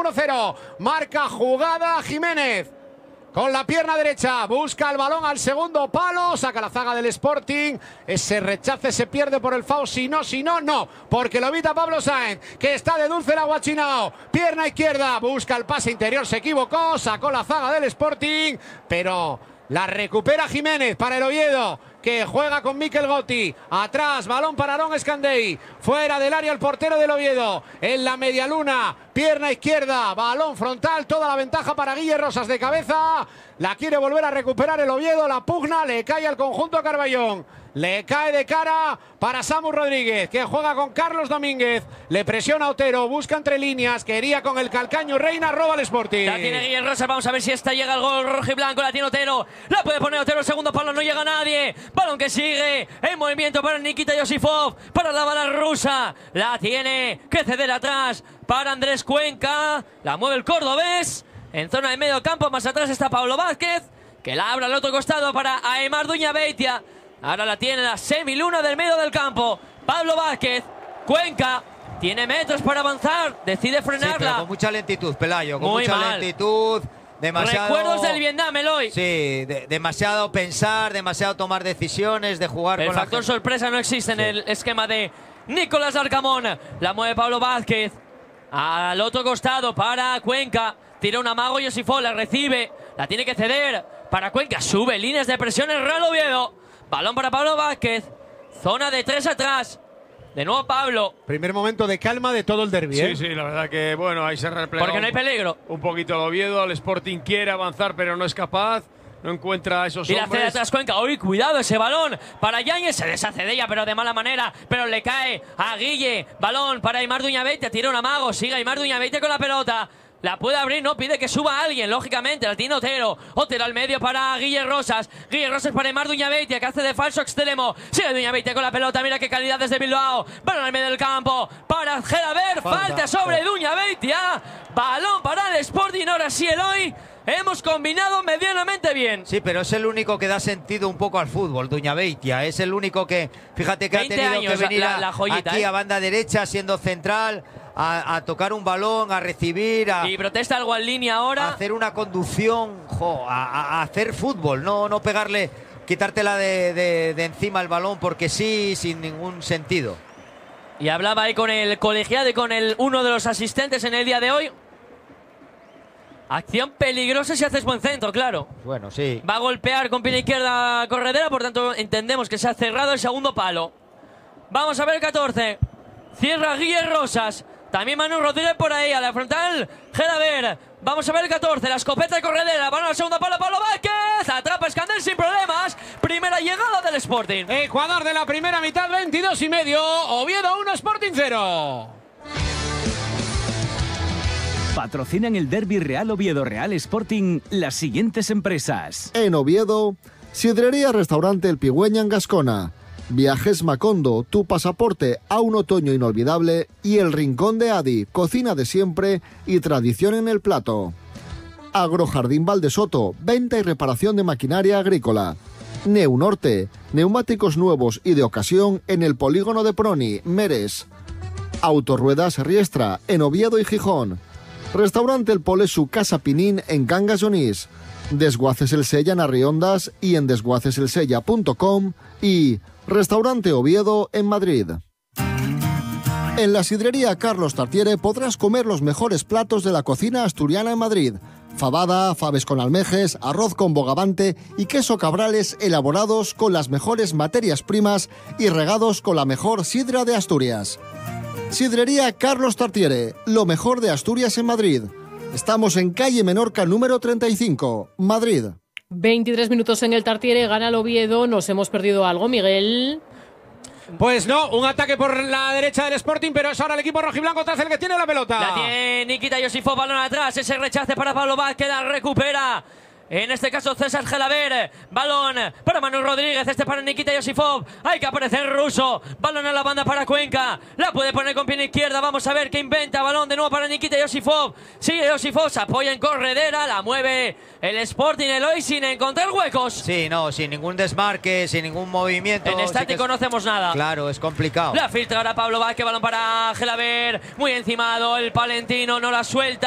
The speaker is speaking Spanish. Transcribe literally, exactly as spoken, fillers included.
Pablo cero. Marca jugada Jiménez. Con la pierna derecha, busca el balón al segundo palo, saca la zaga del Sporting, ese rechace se pierde por el foul, si no, si no, no, porque lo evita Pablo Sáenz, que está de dulce el aguachinao, pierna izquierda, busca el pase interior, se equivocó, sacó la zaga del Sporting, pero la recupera Jiménez para el Oviedo, que juega con Mikel Gotti, atrás, balón para Aarón Escandei, fuera del área el portero del Oviedo, en la medialuna, pierna izquierda, balón frontal, toda la ventaja para Guille Rosas de cabeza, la quiere volver a recuperar el Oviedo, la pugna, le cae al conjunto Carballón, le cae de cara para Samu Rodríguez, que juega con Carlos Domínguez, le presiona a Otero, busca entre líneas, quería con el calcaño Reina, roba el Sporting. La tiene Guille Rosas, vamos a ver si esta llega al gol rojo y blanco, la tiene Otero, la puede poner Otero, segundo palo, no llega nadie, balón que sigue, en movimiento para Nikita Yosifov, para la bala rusa, la tiene que ceder atrás para Andrés Cuenca, la mueve el cordobés, en zona de medio campo, más atrás está Pablo Vázquez, que la abre al otro costado para Aimar Duñabeitia. Ahora la tiene la semiluna del medio del campo. Pablo Vázquez, Cuenca, tiene metros para avanzar, decide frenarla. Sí, pero con mucha lentitud, Pelayo, con Muy mucha mal. lentitud. Demasiado, recuerdos del Vietnam, Eloy. Sí, de, demasiado pensar, demasiado tomar decisiones, de jugar el con factor la sorpresa no existe sí. en el esquema de Nicolás Arcamón. La mueve Pablo Vázquez al otro costado para Cuenca. Tira un amago, Yosifov la recibe, la tiene que ceder para Cuenca. Sube líneas de presión el Real Oviedo. Balón para Pablo Vázquez. Zona de tres atrás. De nuevo Pablo. Primer momento de calma de todo el derbi. Sí, ¿eh? sí, la verdad que bueno, ahí se replega. Porque no hay peligro. Un poquito el Oviedo, el Sporting quiere avanzar pero no es capaz. No encuentra a esos y la hombres. cede atrás Cuenca. Uy, cuidado ese balón para Yáñez. Se deshace de ella, pero de mala manera. Pero le cae a Guille. Balón para Aimar Duñabeitia. Tira un amago. Sigue Aimar Duñabeitia con la pelota. La puede abrir, no pide que suba a alguien, lógicamente. La tiene Otero. Otero al medio para Guille Rosas. Guille Rosas para Aimar Duñabeitia, que hace de falso extremo. Sigue Duñabeitia con la pelota. Mira qué calidad desde Bilbao. Balón al medio del campo para Gelaber. Falta, Falta sobre Duñabeitia. Balón para el Sporting. Ahora sí, Eloy. Hemos combinado medianamente bien. Sí, pero es el único que da sentido un poco al fútbol, Duñabeitia. Es el único que, fíjate que ha tenido años, que venir la, la joyita, aquí ¿eh? a banda derecha, siendo central, a, a tocar un balón, a recibir, a, y protesta algo en línea ahora. a hacer una conducción, jo, a, a hacer fútbol, no, no pegarle, quitártela de, de, de encima el balón porque sí, sin ningún sentido. Y hablaba ahí con el colegiado y con el, uno de los asistentes en el día de hoy. Acción peligrosa si haces buen centro, claro. Bueno, sí. Va a golpear con pierna izquierda Corredera, por tanto entendemos que se ha cerrado el segundo palo. Vamos a ver el catorce. Cierra Guille Rosas. También Manu Rodríguez por ahí, a la frontal Gelaber. Vamos a ver el catorce, la escopeta de Corredera. Van al segundo palo, Pablo Vázquez. Atrapa Escandel sin problemas. Primera llegada del Sporting. Ecuador de la primera mitad, veintidós y medio. Oviedo uno, Sporting cero. Patrocinan el derbi Real Oviedo Real Sporting las siguientes empresas. En Oviedo, Sidrería Restaurante El Pigüeña en Gascona, Viajes Macondo, tu pasaporte a un otoño inolvidable, y El Rincón de Adi, cocina de siempre y tradición en el plato. Agrojardín Valdesoto, venta y reparación de maquinaria agrícola. Neunorte, neumáticos nuevos y de ocasión en el polígono de Proni, Meres. Autoruedas Riestra, en Oviedo y Gijón. Restaurante El Polesu Casa Pinín en Cangas de Onís. Desguaces El Sella en Arriondas y en desguaces el sella punto com, y Restaurante Oviedo en Madrid. En la sidrería Carlos Tartiere podrás comer los mejores platos de la cocina asturiana en Madrid. Fabada, faves con almejes, arroz con bogavante y queso cabrales elaborados con las mejores materias primas y regados con la mejor sidra de Asturias. Sidrería Carlos Tartiere, lo mejor de Asturias en Madrid. Estamos en calle Menorca número treinta y cinco, Madrid. veintitrés minutos en el Tartiere, gana el Oviedo. ¿Nos hemos perdido algo, Miguel? Pues no, un ataque por la derecha del Sporting, pero es ahora el equipo rojiblanco tras el que tiene la pelota. La tiene Nikita Yosifov, balón atrás, ese rechace para Pablo Vázquez, la recupera. En este caso César Gelaber, balón para Manu Rodríguez, este para Nikita Yosifov, hay que aparecer Russo, balón a la banda para Cuenca, la puede poner con pierna izquierda, vamos a ver qué inventa, balón de nuevo para Nikita Yosifov, sigue Yosifov, se apoya en Corredera, la mueve el Sporting Eloy sin encontrar huecos. Sí, no, sin ningún desmarque, sin ningún movimiento. En estático sí no hacemos nada. Claro, es complicado. La filtra ahora Pablo Vázquez, balón para Gelaber, muy encimado el palentino, no la suelta.